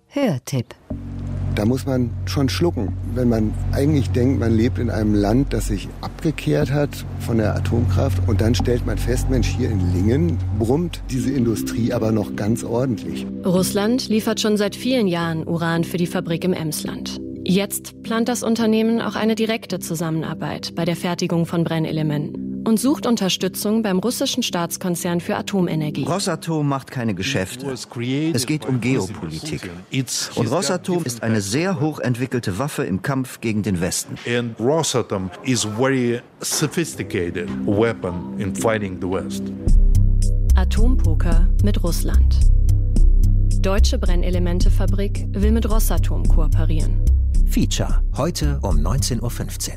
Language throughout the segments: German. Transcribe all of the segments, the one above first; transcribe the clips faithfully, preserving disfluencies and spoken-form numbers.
Hörtipp. Da muss man schon schlucken, wenn man eigentlich denkt, man lebt in einem Land, das sich abgekehrt hat von der Atomkraft. Und dann stellt man fest, Mensch, hier in Lingen brummt diese Industrie aber noch ganz ordentlich. Russland liefert schon seit vielen Jahren Uran für die Fabrik im Emsland. Jetzt plant das Unternehmen auch eine direkte Zusammenarbeit bei der Fertigung von Brennelementen und sucht Unterstützung beim russischen Staatskonzern für Atomenergie. Rosatom macht keine Geschäfte. Es geht um Geopolitik. Und Rosatom ist eine sehr hochentwickelte Waffe im Kampf gegen den Westen. And Rosatom is a very sophisticated weapon in fighting the West. Atompoker mit Russland. Deutsche Brennelementefabrik will mit Rosatom kooperieren. Feature, heute um neunzehn Uhr fünfzehn.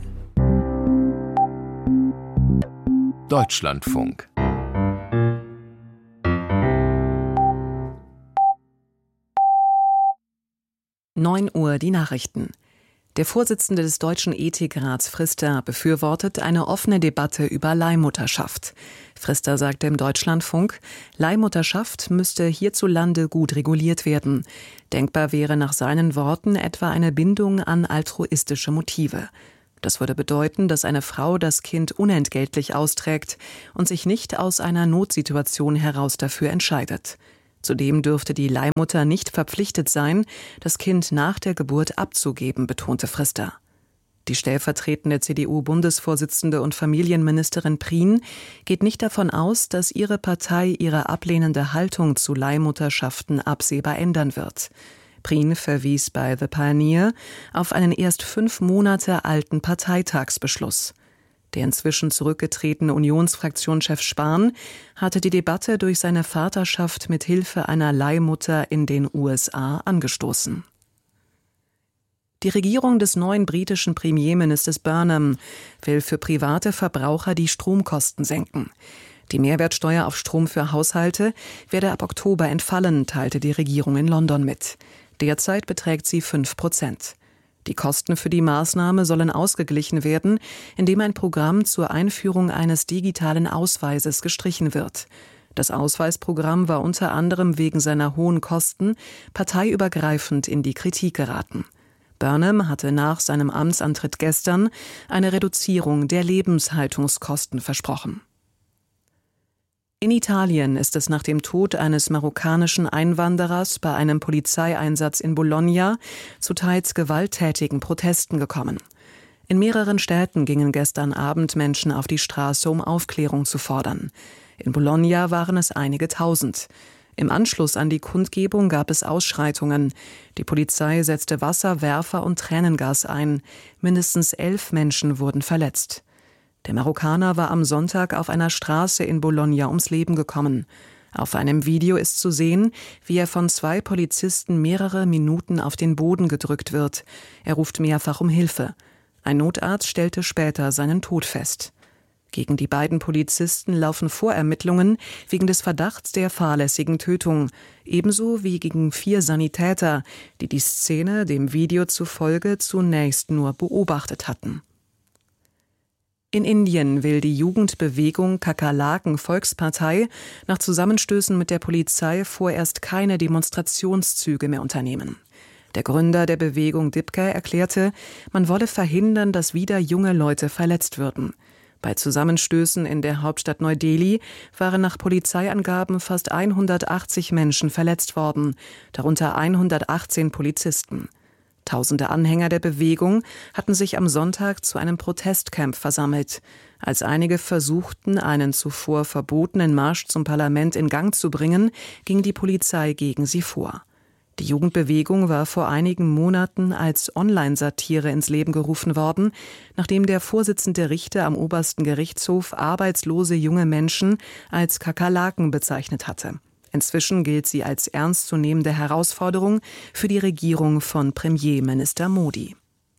Deutschlandfunk. neun Uhr die Nachrichten. Der Vorsitzende des Deutschen Ethikrats Pfister befürwortet eine offene Debatte über Leihmutterschaft. Pfister sagte im Deutschlandfunk, Leihmutterschaft müsste hierzulande gut reguliert werden. Denkbar wäre nach seinen Worten etwa eine Bindung an altruistische Motive. Das würde bedeuten, dass eine Frau das Kind unentgeltlich austrägt und sich nicht aus einer Notsituation heraus dafür entscheidet. Zudem dürfte die Leihmutter nicht verpflichtet sein, das Kind nach der Geburt abzugeben, betonte Pfister. Die stellvertretende C D U-Bundesvorsitzende und Familienministerin Prien geht nicht davon aus, dass ihre Partei ihre ablehnende Haltung zu Leihmutterschaften absehbar ändern wird. Prien verwies bei The Pioneer auf einen erst fünf Monate alten Parteitagsbeschluss. Der inzwischen zurückgetretene Unionsfraktionschef Spahn hatte die Debatte durch seine Vaterschaft mit Hilfe einer Leihmutter in den U S A angestoßen. Die Regierung des neuen britischen Premierministers Burnham will für private Verbraucher die Stromkosten senken. Die Mehrwertsteuer auf Strom für Haushalte werde ab Oktober entfallen, teilte die Regierung in London mit. Derzeit beträgt sie fünf Prozent. Die Kosten für die Maßnahme sollen ausgeglichen werden, indem ein Programm zur Einführung eines digitalen Ausweises gestrichen wird. Das Ausweisprogramm war unter anderem wegen seiner hohen Kosten parteiübergreifend in die Kritik geraten. Burnham hatte nach seinem Amtsantritt gestern eine Reduzierung der Lebenshaltungskosten versprochen. In Italien ist es nach dem Tod eines marokkanischen Einwanderers bei einem Polizeieinsatz in Bologna zu teils gewalttätigen Protesten gekommen. In mehreren Städten gingen gestern Abend Menschen auf die Straße, um Aufklärung zu fordern. In Bologna waren es einige Tausend. Im Anschluss an die Kundgebung gab es Ausschreitungen. Die Polizei setzte Wasser, Werfer und Tränengas ein. Mindestens elf Menschen wurden verletzt. Der Marokkaner war am Sonntag auf einer Straße in Bologna ums Leben gekommen. Auf einem Video ist zu sehen, wie er von zwei Polizisten mehrere Minuten auf den Boden gedrückt wird. Er ruft mehrfach um Hilfe. Ein Notarzt stellte später seinen Tod fest. Gegen die beiden Polizisten laufen Vorermittlungen wegen des Verdachts der fahrlässigen Tötung, ebenso wie gegen vier Sanitäter, die die Szene dem Video zufolge zunächst nur beobachtet hatten. In Indien will die Jugendbewegung Kakerlaken-Volkspartei nach Zusammenstößen mit der Polizei vorerst keine Demonstrationszüge mehr unternehmen. Der Gründer der Bewegung Dipka erklärte, man wolle verhindern, dass wieder junge Leute verletzt würden. Bei Zusammenstößen in der Hauptstadt Neu-Delhi waren nach Polizeiangaben fast hundertachtzig Menschen verletzt worden, darunter hundertachtzehn Polizisten. Tausende Anhänger der Bewegung hatten sich am Sonntag zu einem Protestcamp versammelt. Als einige versuchten, einen zuvor verbotenen Marsch zum Parlament in Gang zu bringen, ging die Polizei gegen sie vor. Die Jugendbewegung war vor einigen Monaten als Online-Satire ins Leben gerufen worden, nachdem der Vorsitzende Richter am obersten Gerichtshof arbeitslose junge Menschen als Kakerlaken bezeichnet hatte. Inzwischen gilt sie als ernstzunehmende Herausforderung für die Regierung von Premierminister Modi.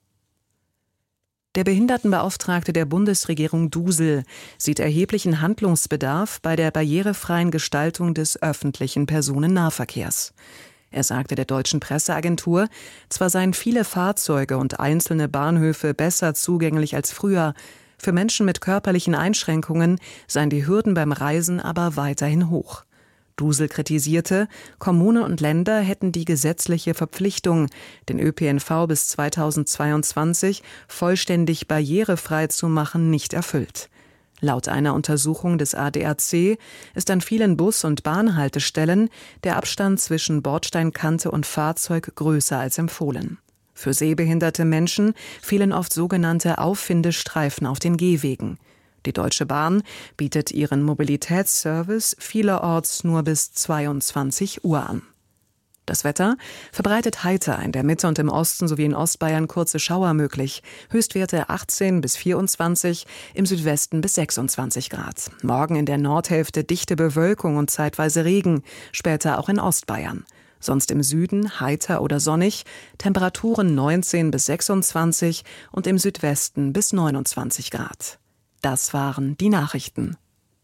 Der Behindertenbeauftragte der Bundesregierung Dusel sieht erheblichen Handlungsbedarf bei der barrierefreien Gestaltung des öffentlichen Personennahverkehrs. Er sagte der deutschen Presseagentur, zwar seien viele Fahrzeuge und einzelne Bahnhöfe besser zugänglich als früher, für Menschen mit körperlichen Einschränkungen seien die Hürden beim Reisen aber weiterhin hoch. Dusel kritisierte, Kommunen und Länder hätten die gesetzliche Verpflichtung, den Ö P N V bis zweitausendzweiundzwanzig vollständig barrierefrei zu machen, nicht erfüllt. Laut einer Untersuchung des A D A C ist an vielen Bus- und Bahnhaltestellen der Abstand zwischen Bordsteinkante und Fahrzeug größer als empfohlen. Für sehbehinderte Menschen fehlen oft sogenannte Auffindestreifen auf den Gehwegen. Die Deutsche Bahn bietet ihren Mobilitätsservice vielerorts nur bis zweiundzwanzig Uhr an. Das Wetter verbreitet heiter, in der Mitte und im Osten sowie in Ostbayern kurze Schauer möglich. Höchstwerte achtzehn bis vierundzwanzig, im Südwesten bis sechsundzwanzig Grad. Morgen in der Nordhälfte dichte Bewölkung und zeitweise Regen, später auch in Ostbayern. Sonst im Süden heiter oder sonnig, Temperaturen neunzehn bis sechsundzwanzig und im Südwesten bis neunundzwanzig Grad. Das waren die Nachrichten.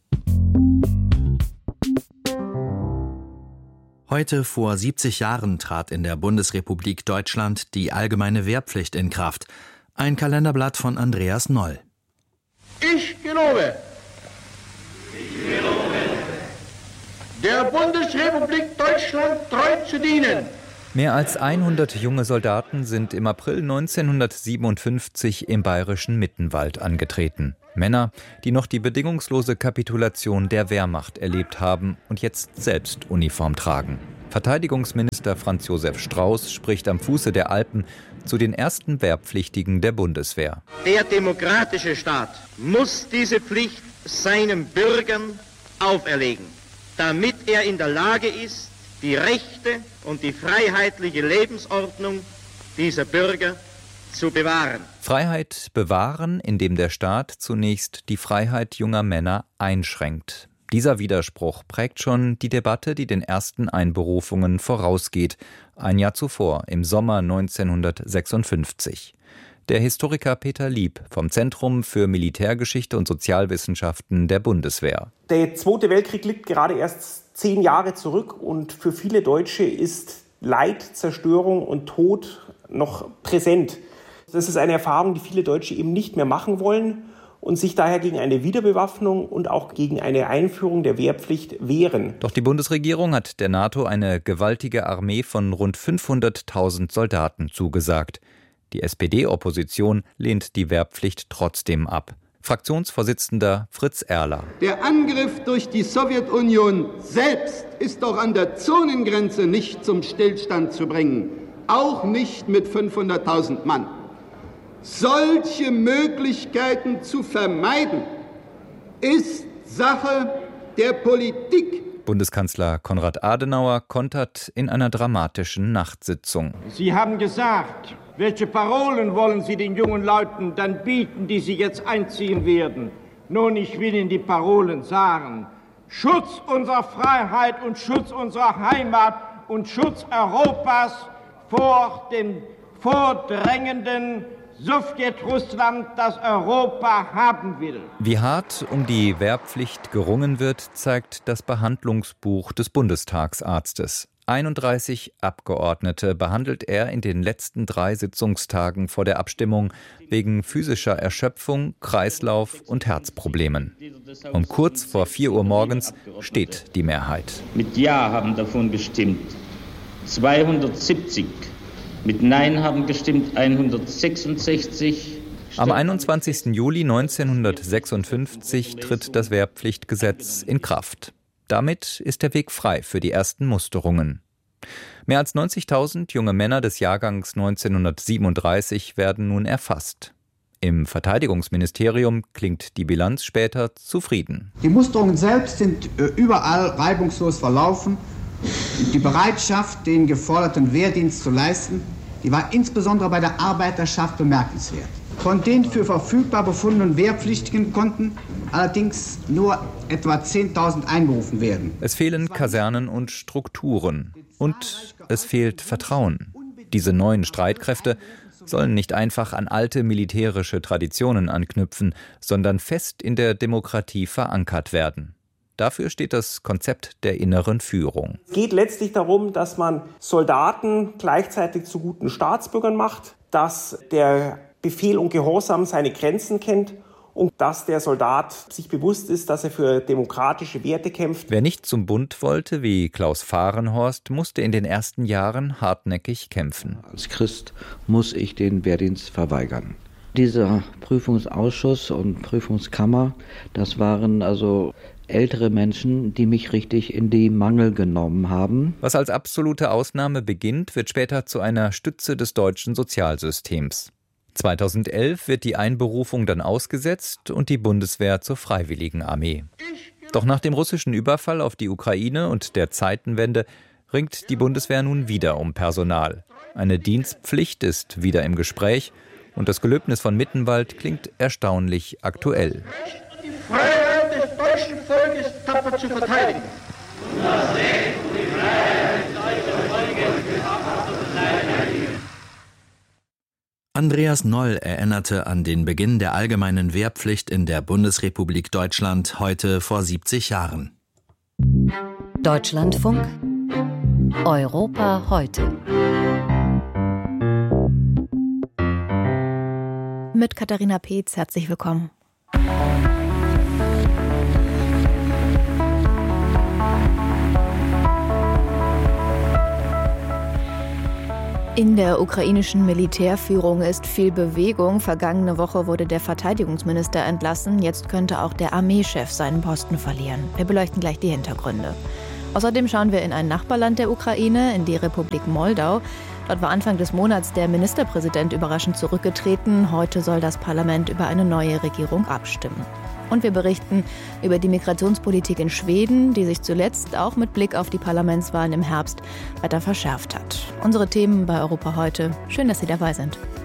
Heute vor siebzig Jahren trat in der Bundesrepublik Deutschland die allgemeine Wehrpflicht in Kraft. Ein Kalenderblatt von Andreas Noll. Ich gelobe, ich gelobe, der Bundesrepublik Deutschland treu zu dienen. Mehr als hundert junge Soldaten sind im April neunzehnhundertsiebenundfünfzig im bayerischen Mittenwald angetreten. Männer, die noch die bedingungslose Kapitulation der Wehrmacht erlebt haben und jetzt selbst Uniform tragen. Verteidigungsminister Franz Josef Strauß spricht am Fuße der Alpen zu den ersten Wehrpflichtigen der Bundeswehr. Der demokratische Staat muss diese Pflicht seinen Bürgern auferlegen, damit er in der Lage ist, die Rechte und die freiheitliche Lebensordnung dieser Bürger zu bewahren. Freiheit bewahren, indem der Staat zunächst die Freiheit junger Männer einschränkt. Dieser Widerspruch prägt schon die Debatte, die den ersten Einberufungen vorausgeht, ein Jahr zuvor, im Sommer neunzehnhundertsechsundfünfzig. Der Historiker Peter Lieb vom Zentrum für Militärgeschichte und Sozialwissenschaften der Bundeswehr. Der Zweite Weltkrieg liegt gerade erst zehn Jahre zurück und für viele Deutsche ist Leid, Zerstörung und Tod noch präsent. Das ist eine Erfahrung, die viele Deutsche eben nicht mehr machen wollen und sich daher gegen eine Wiederbewaffnung und auch gegen eine Einführung der Wehrpflicht wehren. Doch die Bundesregierung hat der NATO eine gewaltige Armee von rund fünfhunderttausend Soldaten zugesagt. Die S P D-Opposition lehnt die Wehrpflicht trotzdem ab. Fraktionsvorsitzender Fritz Erler. Der Angriff durch die Sowjetunion selbst ist doch an der Zonengrenze nicht zum Stillstand zu bringen. Auch nicht mit fünfhunderttausend Mann. Solche Möglichkeiten zu vermeiden, ist Sache der Politik. Bundeskanzler Konrad Adenauer kontert in einer dramatischen Nachtsitzung. Sie haben gesagt, welche Parolen wollen Sie den jungen Leuten dann bieten, die Sie jetzt einziehen werden? Nun, ich will Ihnen die Parolen sagen. Schutz unserer Freiheit und Schutz unserer Heimat und Schutz Europas vor dem vordrängenden Sowjetrussland, das Europa haben will. Wie hart um die Wehrpflicht gerungen wird, zeigt das Behandlungsbuch des Bundestagsarztes. einunddreißig Abgeordnete behandelt er in den letzten drei Sitzungstagen vor der Abstimmung wegen physischer Erschöpfung, Kreislauf- und Herzproblemen. Um kurz vor vier Uhr morgens steht die Mehrheit. Mit Ja haben davon gestimmt zweihundertsiebzig. Mit Nein haben gestimmt hundertsechsundsechzig. Am einundzwanzigsten Juli neunzehnhundertsechsundfünfzig tritt das Wehrpflichtgesetz in Kraft. Damit ist der Weg frei für die ersten Musterungen. Mehr als neunzigtausend junge Männer des Jahrgangs neunzehnhundertsiebenunddreißig werden nun erfasst. Im Verteidigungsministerium klingt die Bilanz später zufrieden. Die Musterungen selbst sind überall reibungslos verlaufen. Die Bereitschaft, den geforderten Wehrdienst zu leisten, die war insbesondere bei der Arbeiterschaft bemerkenswert. Von den für verfügbar befundenen Wehrpflichtigen konnten allerdings nur etwa zehntausend einberufen werden. Es fehlen Kasernen und Strukturen. Und es fehlt Vertrauen. Diese neuen Streitkräfte sollen nicht einfach an alte militärische Traditionen anknüpfen, sondern fest in der Demokratie verankert werden. Dafür steht das Konzept der inneren Führung. Es geht letztlich darum, dass man Soldaten gleichzeitig zu guten Staatsbürgern macht, dass der Befehl und Gehorsam seine Grenzen kennt und dass der Soldat sich bewusst ist, dass er für demokratische Werte kämpft. Wer nicht zum Bund wollte, wie Klaus Fahrenhorst, musste in den ersten Jahren hartnäckig kämpfen. Als Christ muss ich den Wehrdienst verweigern. Dieser Prüfungsausschuss und Prüfungskammer, das waren also ältere Menschen, die mich richtig in die Mangel genommen haben. Was als absolute Ausnahme beginnt, wird später zu einer Stütze des deutschen Sozialsystems. zweitausendelf wird die Einberufung dann ausgesetzt und die Bundeswehr zur Freiwilligenarmee. Doch nach dem russischen Überfall auf die Ukraine und der Zeitenwende ringt die Bundeswehr nun wieder um Personal. Eine Dienstpflicht ist wieder im Gespräch und das Gelöbnis von Mittenwald klingt erstaunlich aktuell. Die Freiheit des deutschen Volkes tapfer zu verteidigen. Das Recht und die Freiheit des deutschen Volkes tapfer zu verteidigen. Andreas Noll erinnerte an den Beginn der allgemeinen Wehrpflicht in der Bundesrepublik Deutschland heute vor siebzig Jahren. Deutschlandfunk Europa heute. Mit Katharina Peetz, herzlich willkommen. In der ukrainischen Militärführung ist viel Bewegung. Vergangene Woche wurde der Verteidigungsminister entlassen. Jetzt könnte auch der Armeechef seinen Posten verlieren. Wir beleuchten gleich die Hintergründe. Außerdem schauen wir in ein Nachbarland der Ukraine, in die Republik Moldau. Dort war Anfang des Monats der Ministerpräsident überraschend zurückgetreten. Heute soll das Parlament über eine neue Regierung abstimmen. Und wir berichten über die Migrationspolitik in Schweden, die sich zuletzt auch mit Blick auf die Parlamentswahlen im Herbst weiter verschärft hat. Unsere Themen bei Europa heute. Schön, dass Sie dabei sind.